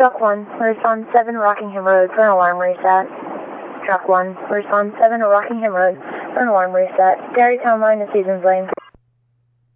Truck 1, respond 7 Rockingham Road for an alarm reset. Truck 1, respond 7 Rockingham Road for an alarm reset. Tarrytown Line to Seasons Lane.